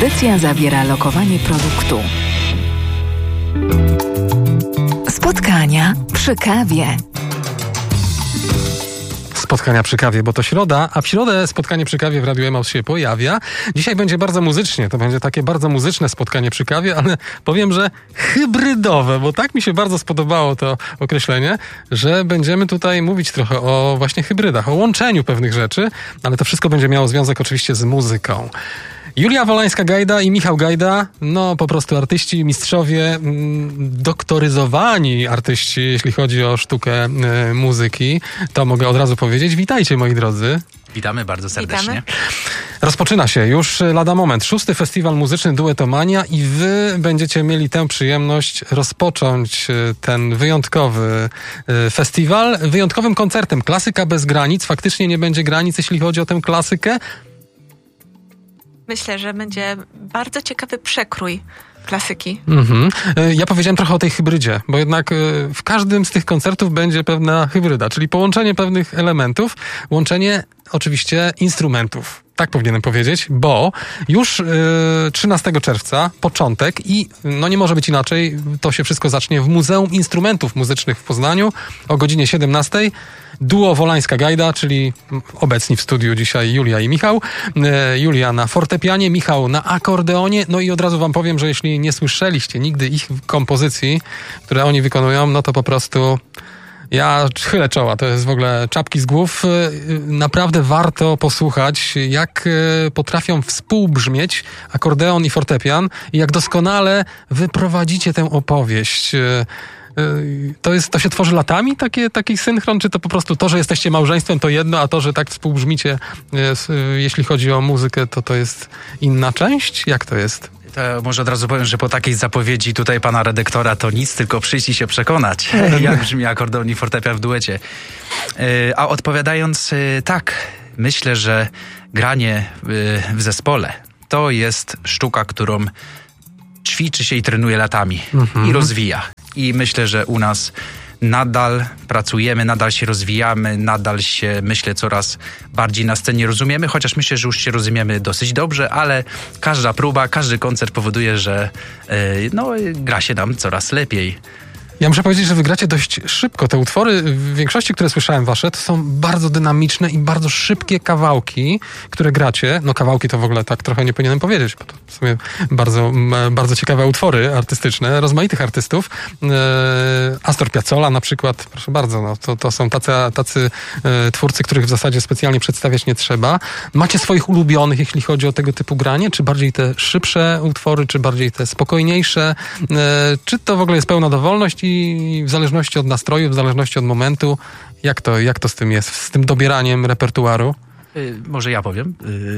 Audycja zawiera lokowanie produktu. Spotkania przy kawie. Spotkania przy kawie, bo to środa, a w środę spotkanie przy kawie w Radiu Emaus się pojawia. Dzisiaj będzie bardzo muzycznie, to będzie takie bardzo muzyczne spotkanie przy kawie, ale powiem, że hybrydowe, bo tak mi się bardzo spodobało to określenie, że będziemy tutaj mówić trochę o właśnie hybrydach, o łączeniu pewnych rzeczy, ale to wszystko będzie miało związek oczywiście z muzyką. Julia Wolańska-Gajda i Michał Gajda, no po prostu artyści, mistrzowie, doktoryzowani artyści, jeśli chodzi o sztukę muzyki. To mogę od razu powiedzieć. Witajcie, moi drodzy. Witamy bardzo serdecznie. Witamy. Rozpoczyna się już lada moment 6. Festiwal Muzyczny Duetomania i wy będziecie mieli tę przyjemność rozpocząć ten wyjątkowy festiwal wyjątkowym koncertem. Klasyka bez granic. Faktycznie nie będzie granic, jeśli chodzi o tę klasykę. Myślę, że będzie bardzo ciekawy przekrój klasyki. Ja powiedziałem trochę o tej hybrydzie, bo jednak w każdym z tych koncertów będzie pewna hybryda, czyli połączenie pewnych elementów, łączenie oczywiście instrumentów. Tak powinienem powiedzieć, bo już 13 czerwca, początek i no nie może być inaczej, to się wszystko zacznie w Muzeum Instrumentów Muzycznych w Poznaniu o godzinie 17. Duo Wolańska-Gajda, czyli obecni w studiu dzisiaj Julia i Michał. Julia na fortepianie, Michał na akordeonie. No i od razu wam powiem, że jeśli nie słyszeliście nigdy ich kompozycji, które oni wykonują, no to po prostu ja chylę czoła. To jest w ogóle czapki z głów. Naprawdę warto posłuchać, jak potrafią współbrzmieć akordeon i fortepian i jak doskonale wyprowadzicie tę opowieść. To się tworzy latami, taki synchron, czy to po prostu to, że jesteście małżeństwem, to jedno, a to, że tak współbrzmicie, jeśli chodzi o muzykę, to jest inna część? Jak to jest? To może od razu powiem, że po takiej zapowiedzi tutaj pana redaktora to nic, tylko przyjść i się przekonać, jak brzmi akordeon i fortepian w duecie. A odpowiadając, tak, myślę, że granie w zespole to jest sztuka, którą ćwiczy się i trenuje latami i rozwija. I myślę, że u nas nadal pracujemy, nadal się rozwijamy, nadal się, myślę, coraz bardziej na scenie rozumiemy, chociaż myślę, że już się rozumiemy dosyć dobrze, ale każda próba, każdy koncert powoduje, że gra się nam coraz lepiej. Ja muszę powiedzieć, że wygracie dość szybko. Te utwory, w większości, które słyszałem wasze, to są bardzo dynamiczne i bardzo szybkie kawałki, które gracie. No kawałki to w ogóle tak trochę nie powinienem powiedzieć, bo to w sumie bardzo, bardzo ciekawe utwory artystyczne, rozmaitych artystów. Astor Piazzolla na przykład, proszę bardzo, no, to są tacy twórcy, których w zasadzie specjalnie przedstawiać nie trzeba. Macie swoich ulubionych, jeśli chodzi o tego typu granie? Czy bardziej te szybsze utwory, czy bardziej te spokojniejsze? Czy to w ogóle jest pełna dowolność i w zależności od nastroju, w zależności od momentu, jak to z tym jest, z tym dobieraniem repertuaru? Może ja powiem,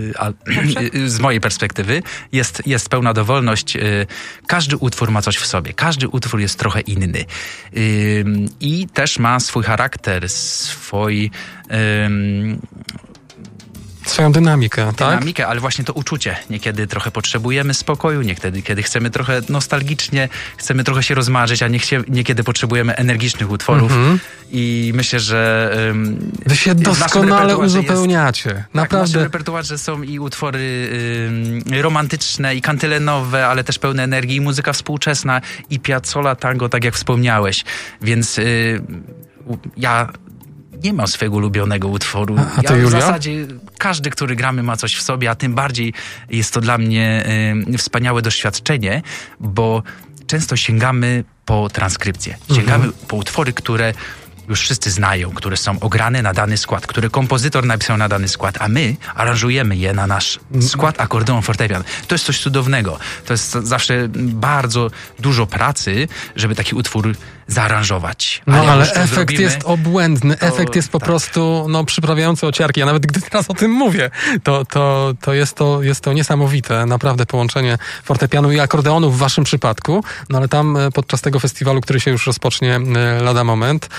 z mojej perspektywy jest pełna dowolność. Każdy utwór ma coś w sobie, każdy utwór jest trochę inny i też ma swój charakter, swoją dynamikę, tak? Dynamikę, ale właśnie to uczucie. Niekiedy trochę potrzebujemy spokoju, kiedy chcemy trochę nostalgicznie, chcemy trochę się rozmarzyć, a niekiedy potrzebujemy energicznych utworów. I myślę, że wy się doskonale uzupełniacie. Naprawdę. W naszym repertuarze są i utwory romantyczne, i kantylenowe, ale też pełne energii, i muzyka współczesna, i Piazzolla, tango, tak jak wspomniałeś. Więc ja nie mam swojego ulubionego utworu. A ty, Julia? W zasadzie każdy, który gramy, ma coś w sobie, a tym bardziej jest to dla mnie wspaniałe doświadczenie, bo często sięgamy po transkrypcję. Sięgamy po utwory, które już wszyscy znają, które są ograne na dany skład, które kompozytor napisał na dany skład, a my aranżujemy je na nasz skład akordeon, fortepian. To jest coś cudownego. To jest zawsze bardzo dużo pracy, żeby taki utwór zaaranżować. Ale efekt jest obłędny. Efekt jest po prostu przyprawiający ociarki. Ja nawet gdy teraz o tym mówię, to jest to niesamowite. Naprawdę połączenie fortepianu i akordeonu w waszym przypadku. No ale tam podczas tego festiwalu, który się już rozpocznie lada moment,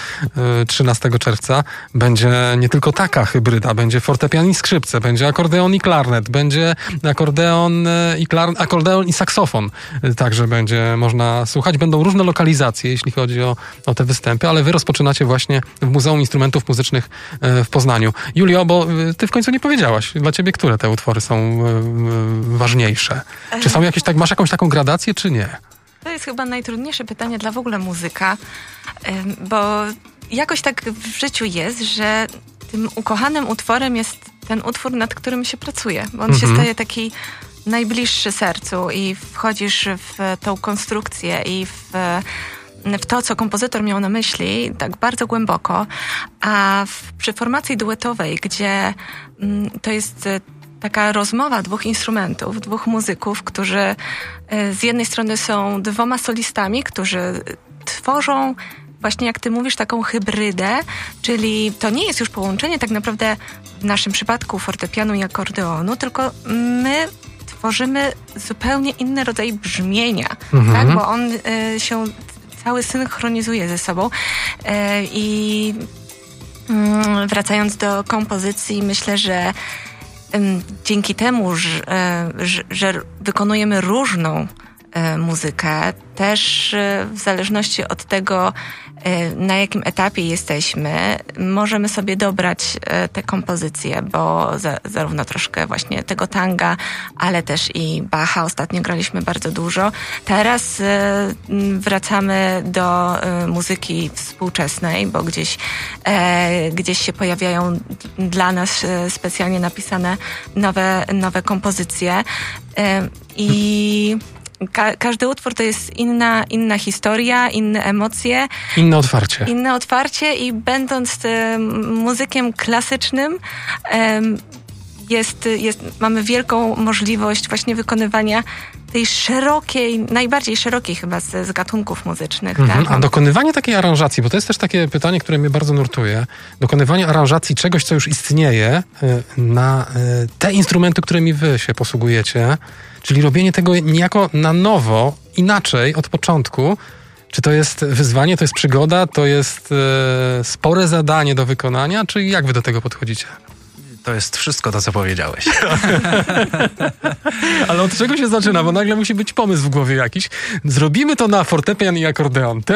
13 czerwca będzie nie tylko taka hybryda, będzie fortepian i skrzypce, będzie akordeon i klarnet, będzie akordeon i saksofon. Także będzie można słuchać. Będą różne lokalizacje, jeśli chodzi o te występy, ale wy rozpoczynacie właśnie w Muzeum Instrumentów Muzycznych w Poznaniu. Julio, bo ty w końcu nie powiedziałaś, dla ciebie które te utwory są ważniejsze? Czy są masz jakąś taką gradację, czy nie? To jest chyba najtrudniejsze pytanie dla w ogóle muzyka, bo jakoś tak w życiu jest, że tym ukochanym utworem jest ten utwór, nad którym się pracuje, bo on się staje taki najbliższy sercu i wchodzisz w tą konstrukcję i w to, co kompozytor miał na myśli, tak bardzo głęboko, a przy formacji duetowej, gdzie to jest taka rozmowa dwóch instrumentów, dwóch muzyków, którzy z jednej strony są dwoma solistami, którzy tworzą właśnie, jak ty mówisz, taką hybrydę, czyli to nie jest już połączenie tak naprawdę w naszym przypadku fortepianu i akordeonu, tylko my tworzymy zupełnie inny rodzaj brzmienia, tak? Bo on się cały synchronizuje ze sobą i wracając do kompozycji, myślę, że dzięki temu, że wykonujemy różną muzykę, też w zależności od tego, na jakim etapie jesteśmy, możemy sobie dobrać te kompozycje, bo zarówno troszkę właśnie tego tanga, ale też i Bacha ostatnio graliśmy bardzo dużo. Teraz wracamy do muzyki współczesnej, bo gdzieś się pojawiają dla nas specjalnie napisane nowe kompozycje i każdy utwór to jest inna historia, inne emocje. Inne otwarcie i będąc muzykiem klasycznym mamy wielką możliwość właśnie wykonywania tej najbardziej szerokiej chyba z gatunków muzycznych. Tak? A dokonywanie takiej aranżacji, bo to jest też takie pytanie, które mnie bardzo nurtuje, dokonywanie aranżacji czegoś, co już istnieje na te instrumenty, którymi wy się posługujecie, czyli robienie tego niejako na nowo, inaczej, od początku. Czy to jest wyzwanie, to jest przygoda, to jest spore zadanie do wykonania, czy jak wy do tego podchodzicie? To jest wszystko to, co powiedziałeś. Ale od czego się zaczyna? Bo nagle musi być pomysł w głowie jakiś. Zrobimy to na fortepian i akordeon.